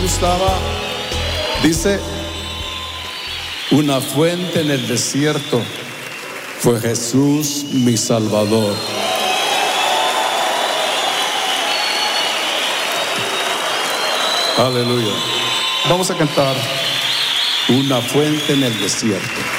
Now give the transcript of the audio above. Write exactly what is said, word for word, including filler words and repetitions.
gustaba, dice, una fuente en el desierto fue Jesús mi Salvador. Aleluya. Vamos a cantar una fuente en el desierto.